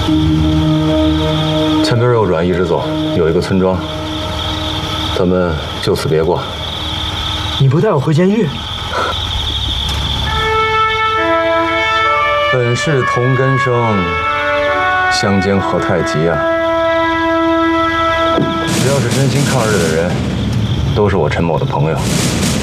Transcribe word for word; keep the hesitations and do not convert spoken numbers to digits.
前边右转，一直走，有一个村庄，咱们就此别过。 你不带我回监狱？ 本是同根生，相煎何太急啊！只要是真心抗日的人，都是我陈某的朋友。